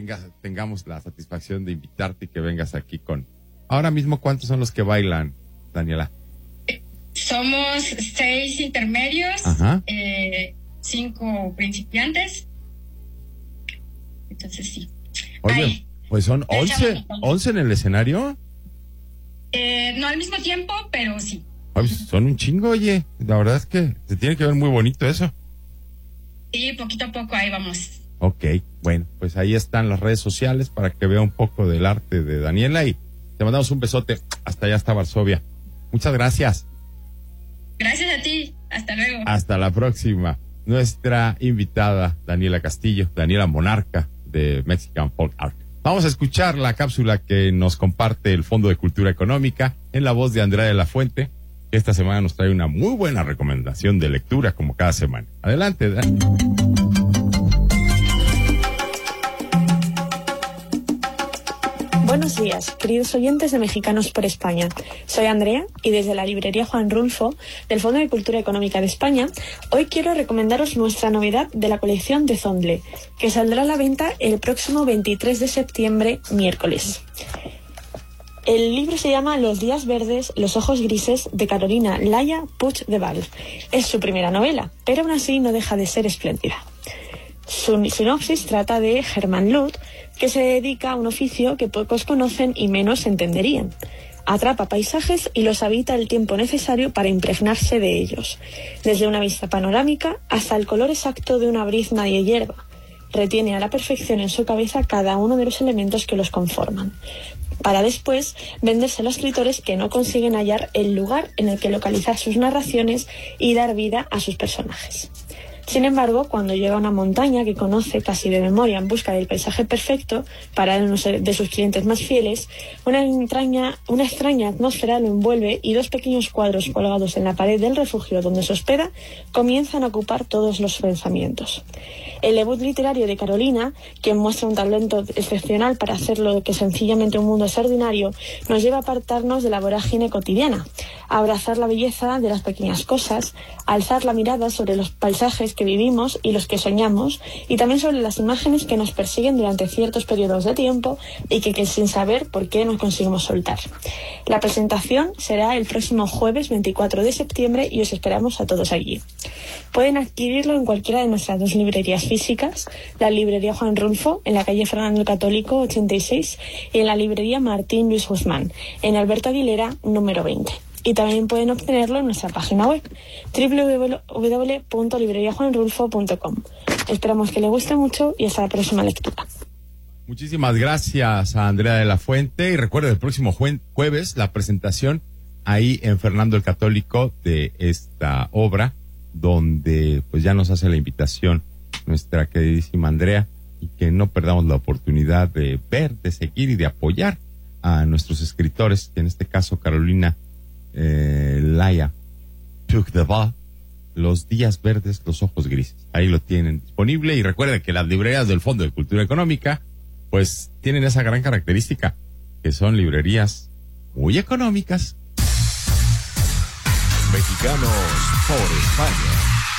tengamos la satisfacción de invitarte y que vengas aquí con... Ahora mismo, ¿cuántos son los que bailan, Daniela? Somos 6 intermedios, 5 principiantes. Entonces sí. Oye, pues son 11 en el escenario. No al mismo tiempo, pero sí. Pues son un chingo, oye. La verdad es que se tiene que ver muy bonito eso. Sí, poquito a poco ahí vamos. Ok, bueno, pues ahí están las redes sociales para que vea un poco del arte de Daniela y te mandamos un besote hasta allá, hasta Varsovia. Muchas gracias. Gracias a ti. Hasta luego. Hasta la próxima. Nuestra invitada, Daniela Castillo, Daniela Monarca de Mexican Folk Art. Vamos a escuchar la cápsula que nos comparte el Fondo de Cultura Económica en la voz de Andrea de la Fuente, que esta semana nos trae una muy buena recomendación de lectura como cada semana. Adelante, Dan. Buenos días, queridos oyentes de Mexicanos por España. Soy Andrea y desde la librería Juan Rulfo del Fondo de Cultura Económica de España, hoy quiero recomendaros nuestra novedad de la colección de Zondle, que saldrá a la venta el próximo 23 de septiembre, miércoles. El libro se llama Los días verdes, los ojos grises, de Carolina Laia Puig de Val. Es su primera novela, pero aún así no deja de ser espléndida. Su sinopsis trata de Germán Lut, que se dedica a un oficio que pocos conocen y menos entenderían. Atrapa paisajes y los habita el tiempo necesario para impregnarse de ellos, desde una vista panorámica hasta el color exacto de una brizna de hierba. Retiene a la perfección en su cabeza cada uno de los elementos que los conforman, para después vendérselo a escritores que no consiguen hallar el lugar en el que localizar sus narraciones y dar vida a sus personajes. Sin embargo, cuando llega a una montaña que conoce casi de memoria en busca del paisaje perfecto para uno de sus clientes más fieles, una extraña atmósfera lo envuelve y 2 pequeños cuadros colgados en la pared del refugio donde se hospeda comienzan a ocupar todos los pensamientos. El debut literario de Carolina, quien muestra un talento excepcional para hacer lo que sencillamente un mundo es ordinario, nos lleva a apartarnos de la vorágine cotidiana, a abrazar la belleza de las pequeñas cosas, a alzar la mirada sobre los paisajes que vivimos y los que soñamos, y también sobre las imágenes que nos persiguen durante ciertos periodos de tiempo y que sin saber por qué no conseguimos soltar. La presentación será el próximo jueves 24 de septiembre y os esperamos a todos allí. Pueden adquirirlo en cualquiera de nuestras 2 librerías físicas, la librería Juan Rulfo en la calle Fernando el Católico 86 y en la librería Martín Luis Guzmán en Alberto Aguilera número 20. Y también pueden obtenerlo en nuestra página web www.libreriajuanrulfo.com. Esperamos que les guste mucho y hasta la próxima lectura. Muchísimas gracias a Andrea de la Fuente y recuerda el próximo jueves la presentación ahí en Fernando el Católico de esta obra donde pues ya nos hace la invitación nuestra queridísima Andrea y que no perdamos la oportunidad de ver, de seguir y de apoyar a nuestros escritores, que en este caso Carolina Laia Puig de Val, Los días verdes, los ojos grises. Ahí lo tienen disponible y recuerden que las librerías del Fondo de Cultura Económica pues tienen esa gran característica, que son librerías muy económicas. Mexicanos por España.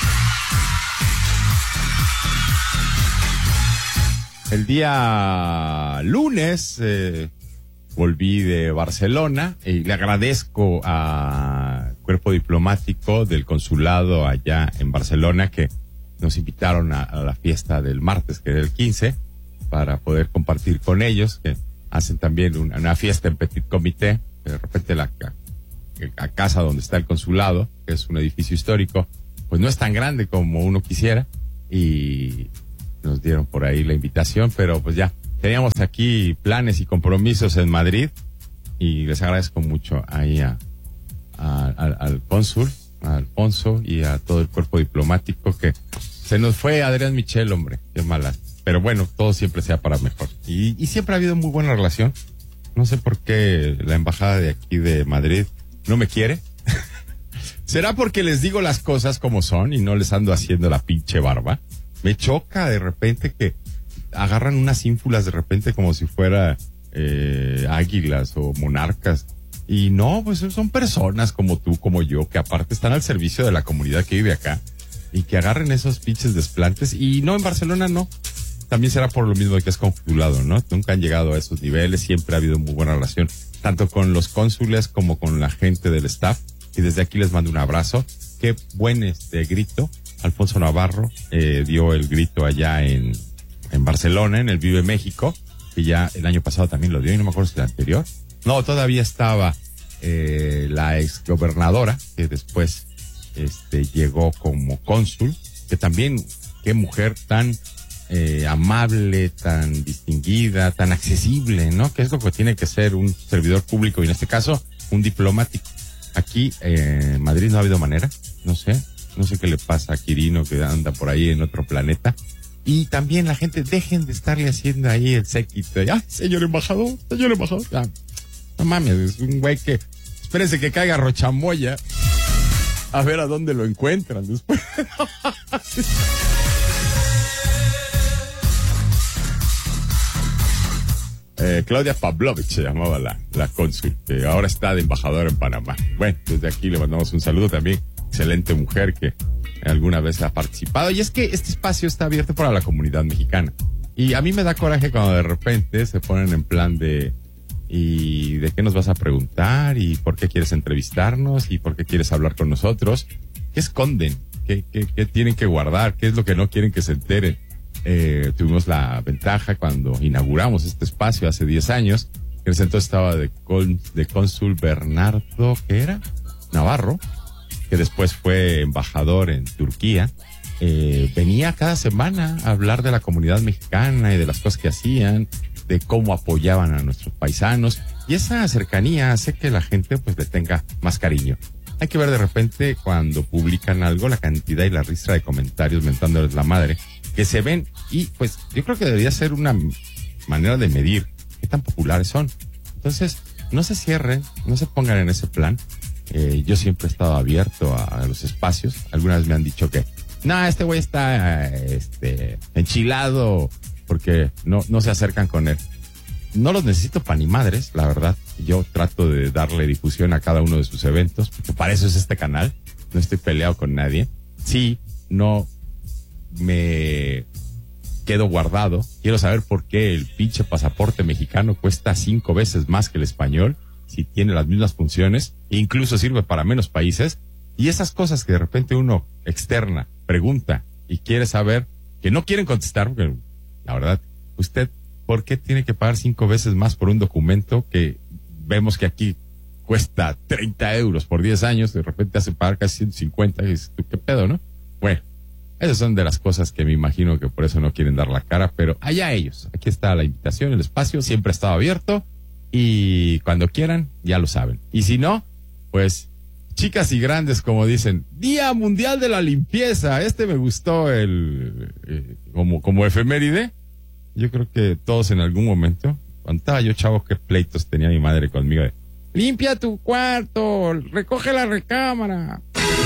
El día lunes volví de Barcelona y le agradezco a cuerpo diplomático del consulado allá en Barcelona que nos invitaron a la fiesta del martes, que era el 15, para poder compartir con ellos, que hacen también una fiesta en petit comité. De repente la casa donde está el consulado, que es un edificio histórico, pues no es tan grande como uno quisiera, y nos dieron por ahí la invitación, pero pues ya teníamos aquí planes y compromisos en Madrid y les agradezco mucho ahí al cónsul, a Alfonso y a todo el cuerpo diplomático, que se nos fue Adrián Michel, hombre, qué mala. Pero bueno, todo siempre sea para mejor. Y siempre ha habido muy buena relación. No sé por qué la embajada de aquí de Madrid no me quiere. ¿Será porque les digo las cosas como son y no les ando haciendo la pinche barba? Me choca de repente que agarran unas ínfulas de repente como si fuera águilas o monarcas. Y no, pues son personas como tú, como yo, que aparte están al servicio de la comunidad que vive acá. Y que agarren esos pinches desplantes. Y no, en Barcelona no. también será por lo mismo de que es consulado, ¿no? Nunca han llegado a esos niveles, siempre ha habido muy buena relación, tanto con los cónsules como con la gente del staff, y desde aquí les mando un abrazo. Qué buen grito. Alfonso Navarro dio el grito allá en Barcelona, en el Vive México, que ya el año pasado también lo dio, y no me acuerdo si el anterior. No, todavía estaba la exgobernadora, que después llegó como cónsul, que también, qué mujer tan amable, tan distinguida, tan accesible, ¿no? Que es lo que tiene que ser un servidor público, y en este caso, un diplomático. Aquí en Madrid no ha habido manera, no sé qué le pasa a Quirino, que anda por ahí en otro planeta. Y también la gente, dejen de estarle haciendo ahí el séquito. ¡Ay, señor embajador! Ya, no mames, es un güey que, espérense que caiga Rochamoya, a ver a dónde lo encuentran después. Claudia Pavlovich se llamaba la cónsul, que ahora está de embajadora en Panamá. Bueno, desde aquí le mandamos un saludo también. Excelente mujer que alguna vez ha participado. Y es que este espacio está abierto para la comunidad mexicana. Y a mí me da coraje cuando de repente se ponen en plan ¿y de qué nos vas a preguntar? ¿Y por qué quieres entrevistarnos? ¿Y por qué quieres hablar con nosotros? ¿Qué esconden? ¿Qué tienen que guardar? ¿Qué es lo que no quieren que se enteren? Tuvimos la ventaja cuando inauguramos este espacio hace 10 años. En ese entonces estaba de cónsul Bernardo, ¿qué era? Navarro, que después fue embajador en Turquía. Venía cada semana a hablar de la comunidad mexicana y de las cosas que hacían, de cómo apoyaban a nuestros paisanos, y esa cercanía hace que la gente pues le tenga más cariño. Hay que ver de repente cuando publican algo la cantidad y la ristra de comentarios mentándoles la madre que se ven, y pues yo creo que debería ser una manera de medir qué tan populares son. Entonces, no se cierren, no se pongan en ese plan. Yo siempre he estado abierto a los espacios. Algunas me han dicho que este güey está enchilado porque no se acercan con él. No los necesito para ni madres, la verdad. Yo trato de darle difusión a cada uno de sus eventos, porque para eso es este canal. No estoy peleado con nadie. Sí, no me quedo guardado. Quiero saber por qué el pinche pasaporte mexicano cuesta 5 veces más que el español, si tiene las mismas funciones, e incluso sirve para menos países. Y esas cosas que de repente uno externa, pregunta y quiere saber, que no quieren contestar, porque la verdad, usted, ¿por qué tiene que pagar 5 veces más por un documento que vemos que aquí cuesta 30 euros por 10 años? De repente hace pagar casi 150, y dices, ¿qué pedo, no? Bueno, esas son de las cosas que me imagino que por eso no quieren dar la cara, pero allá ellos. Aquí está la invitación, el espacio siempre ha estado abierto, y cuando quieran, ya lo saben. Y si no, pues, chicas y grandes, como dicen, Día Mundial de la Limpieza. Me gustó como efeméride. Yo creo que todos en algún momento, cuando estaba yo chavo, qué pleitos tenía mi madre conmigo de, limpia tu cuarto, recoge la recámara.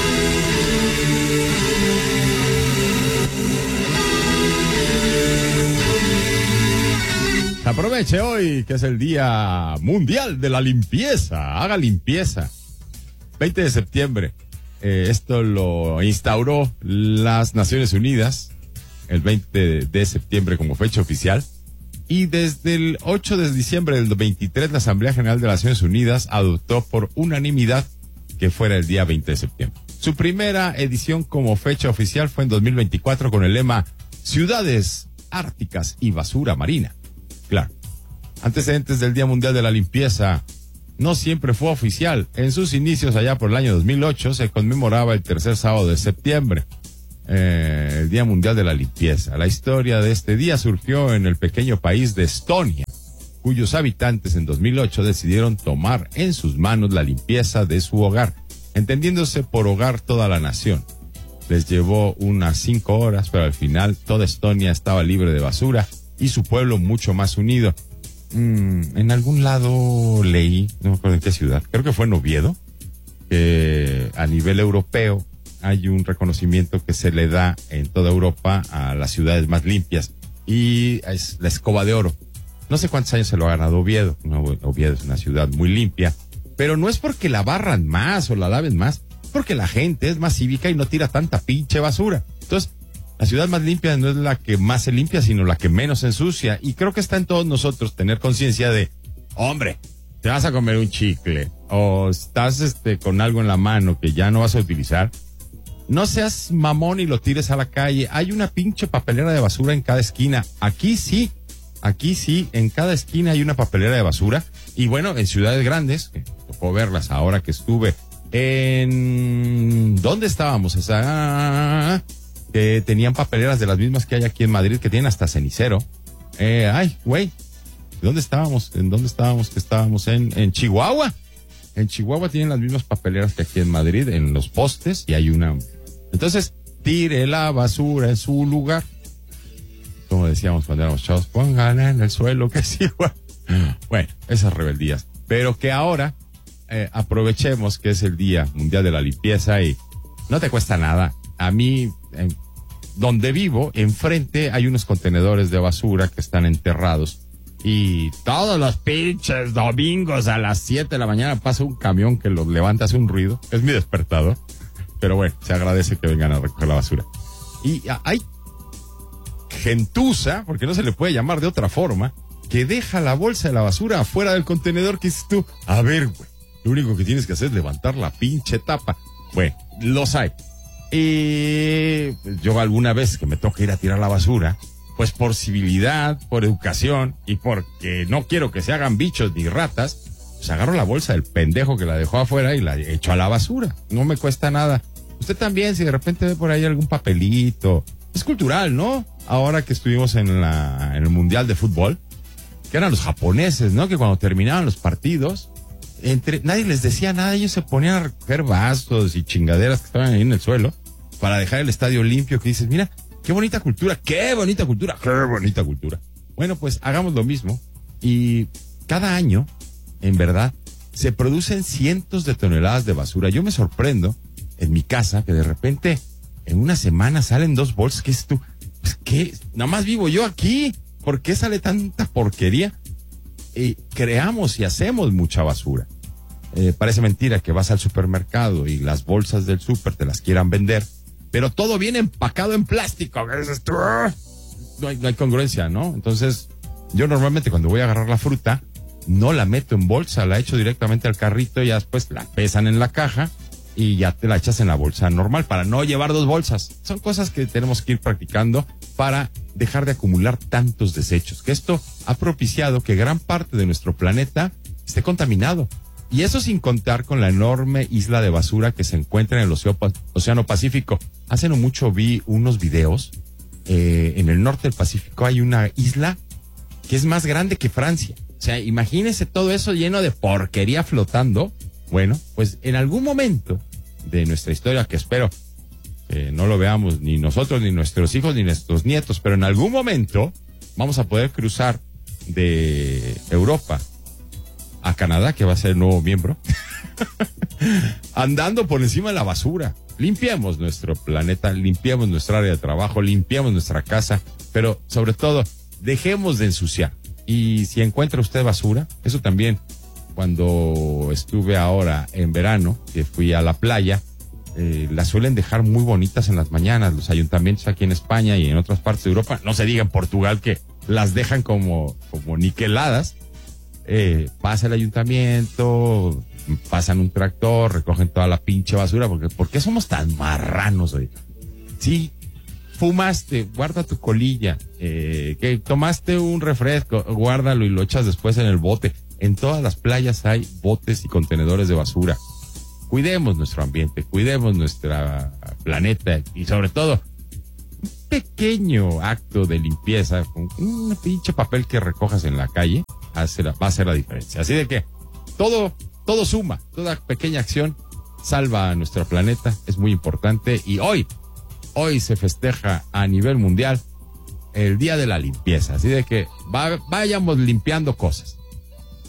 Aproveche hoy, que es el Día Mundial de la Limpieza. Haga limpieza. 20 de septiembre. Esto lo instauró las Naciones Unidas el 20 de septiembre como fecha oficial. Y desde el 8 de diciembre del 23, la Asamblea General de las Naciones Unidas adoptó por unanimidad que fuera el día 20 de septiembre. Su primera edición como fecha oficial fue en 2024 con el lema Ciudades Árticas y Basura Marina. Claro, antecedentes del Día Mundial de la Limpieza no siempre fue oficial. En sus inicios, allá por el año 2008, se conmemoraba el tercer sábado de septiembre, el Día Mundial de la Limpieza. La historia de este día surgió en el pequeño país de Estonia, cuyos habitantes en 2008 decidieron tomar en sus manos la limpieza de su hogar, entendiéndose por hogar toda la nación. Les llevó unas 5 horas, pero al final toda Estonia estaba libre de basura y su pueblo mucho más unido. En algún lado leí, no me acuerdo en qué ciudad, creo que fue en Oviedo, que a nivel europeo hay un reconocimiento que se le da en toda Europa a las ciudades más limpias, y es la Escoba de Oro. No sé cuántos años se lo ha ganado Oviedo. No, Oviedo es una ciudad muy limpia, pero no es porque la barran más o la laven más, es porque la gente es más cívica y no tira tanta pinche basura. Entonces, La ciudad más limpia no es la que más se limpia, sino la que menos se ensucia. Y creo que está en todos nosotros tener conciencia de, hombre, te vas a comer un chicle o estás con algo en la mano que ya no vas a utilizar. No seas mamón y lo tires a la calle. Hay una pinche papelera de basura en cada esquina. Aquí sí, en cada esquina hay una papelera de basura. Y bueno, en ciudades grandes, que tocó verlas ahora que estuve ¿dónde estábamos? Que tenían papeleras de las mismas que hay aquí en Madrid, que tienen hasta cenicero. ¿Dónde estábamos? ¿En dónde estábamos? Que estábamos en Chihuahua. En Chihuahua tienen las mismas papeleras que aquí en Madrid, en los postes, y hay una. Entonces, tire la basura en su lugar. Como decíamos cuando éramos chavos, pónganla en el suelo, que sí, güey. Bueno, esas rebeldías. Pero que ahora aprovechemos que es el Día Mundial de la Limpieza y no te cuesta nada. A mí, donde vivo, enfrente hay unos contenedores de basura que están enterrados. Y todos los pinches domingos a las 7 de la mañana pasa un camión que los levanta, hace un ruido. Es mi despertador. Pero bueno, se agradece que vengan a recoger la basura. Y hay gentuza, porque no se le puede llamar de otra forma, que deja la bolsa de la basura afuera del contenedor, que dices tú, a ver, güey, lo único que tienes que hacer es levantar la pinche tapa. Bueno, los hay. Y yo alguna vez que me toca ir a tirar la basura, pues por civilidad, por educación y porque no quiero que se hagan bichos ni ratas, pues agarro la bolsa del pendejo que la dejó afuera y la echo a la basura. No me cuesta nada. Usted también, si de repente ve por ahí algún papelito, es cultural, ¿no? Ahora que estuvimos en el Mundial de Fútbol, que eran los japoneses, ¿no? Que cuando terminaban los partidos, nadie les decía nada, ellos se ponían a recoger vasos y chingaderas que estaban ahí en el suelo para dejar el estadio limpio, que dices, mira, qué bonita cultura, qué bonita cultura, qué bonita cultura. Bueno, pues hagamos lo mismo y cada año, en verdad, se producen cientos de toneladas de basura. Yo me sorprendo en mi casa que de repente en una semana salen 2 bolsas. ¿Qué es tú? Pues, ¿qué? Nada más vivo yo aquí. ¿Por qué sale tanta porquería? Creamos y hacemos mucha basura. Parece mentira que vas al supermercado y las bolsas del súper te las quieran vender, pero todo viene empacado en plástico. ¿Qué dices tú? No hay congruencia, ¿no? Entonces, yo normalmente cuando voy a agarrar la fruta, no la meto en bolsa, la echo directamente al carrito y ya después la pesan en la caja y ya te la echas en la bolsa normal para no llevar 2 bolsas. Son cosas que tenemos que ir practicando para dejar de acumular tantos desechos, que esto ha propiciado que gran parte de nuestro planeta esté contaminado. Y eso sin contar con la enorme isla de basura que se encuentra en el Océano Pacífico. Hace no mucho vi unos videos. En el norte del Pacífico hay una isla que es más grande que Francia. O sea, imagínense todo eso lleno de porquería flotando. Bueno, pues en algún momento de nuestra historia, que espero que no lo veamos ni nosotros, ni nuestros hijos, ni nuestros nietos, pero en algún momento vamos a poder cruzar de Europa a Canadá, que va a ser el nuevo miembro, andando por encima de la basura. Limpiemos nuestro planeta, limpiemos nuestra área de trabajo, limpiemos nuestra casa, pero sobre todo, dejemos de ensuciar. Y si encuentra usted basura, eso también, cuando estuve ahora en verano, que fui a la playa, las suelen dejar muy bonitas en las mañanas, los ayuntamientos aquí en España y en otras partes de Europa, no se diga en Portugal que las dejan como niqueladas. Pasa el ayuntamiento, pasan un tractor, recogen toda la pinche basura, ¿por qué somos tan marranos hoy? Sí, fumaste, guarda tu colilla, que tomaste un refresco, guárdalo y lo echas después en el bote. En todas las playas hay botes y contenedores de basura. Cuidemos nuestro ambiente, cuidemos nuestro planeta y sobre todo un pequeño acto de limpieza con un pinche papel que recojas en la calle va a hacer la diferencia. Así de que todo suma, toda pequeña acción salva a nuestro planeta, es muy importante. Y hoy se festeja a nivel mundial el Día de la Limpieza. Así de que vayamos limpiando cosas.